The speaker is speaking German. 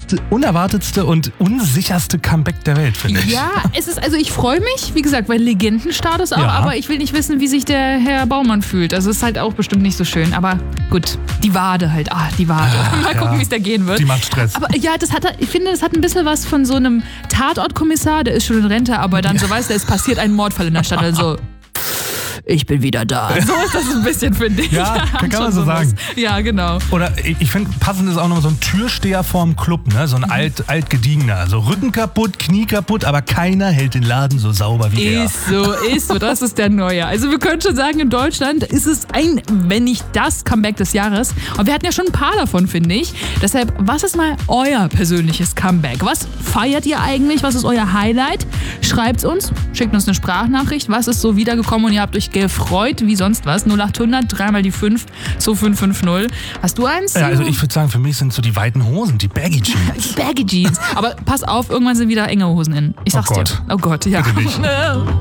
unerwartetste und unsicherste Comeback der Welt, finde ich. Ja, ich freue mich, wie gesagt, weil Legendenstatus auch, aber ich will nicht wissen, wie sich der Herr Baumann fühlt. Also ist halt auch bestimmt nicht so schön, aber gut, die Wade halt, die Wade. Mal gucken, wie es da gehen wird. Die macht Stress. Aber ja, ich finde, das hat ein bisschen was von so einem Tatortkommissar, der ist schon in Rente, aber dann so weißt du, es passiert ein Mordfall in der Stadt, also ich bin wieder da. So ist das ein bisschen, finde ich. Ja, kann man so sagen. Ja, genau. Oder ich finde, passend ist auch noch so ein Türsteher vorm Club, ne? So ein altgediegener. So Rücken kaputt, Knie kaputt, aber keiner hält den Laden so sauber wie er. Ist so. Das ist der Neue. Also wir können schon sagen, in Deutschland ist es wenn nicht das Comeback des Jahres. Und wir hatten ja schon ein paar davon, finde ich. Deshalb, was ist mal euer persönliches Comeback? Was feiert ihr eigentlich? Was ist euer Highlight? Schreibt's uns, schickt uns eine Sprachnachricht. Was ist so wiedergekommen und ihr habt euch gefreut wie sonst was? 0800 3 mal die 5 2550. Hast du eins? Ja, also ich würde sagen, für mich sind so die weiten Hosen, die Baggy Jeans. Die Baggy Jeans. Aber pass auf, irgendwann sind wieder enge Hosen in. Ich sag's dir. Oh Gott, ja. Bitte nicht.